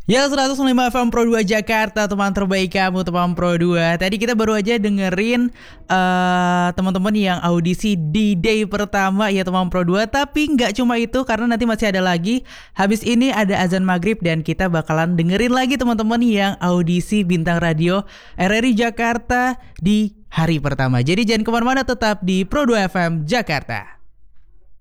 Ya 105 FM Pro 2 Jakarta, teman terbaik kamu, teman Pro 2. Tadi kita baru aja dengerin teman-teman yang audisi di day pertama ya teman Pro 2. Tapi nggak cuma itu, karena nanti masih ada lagi. Habis ini ada azan maghrib dan kita bakalan dengerin lagi teman-teman yang audisi Bintang Radio RRI Jakarta di hari pertama. Jadi jangan kemana-mana, tetap di Pro 2 FM Jakarta.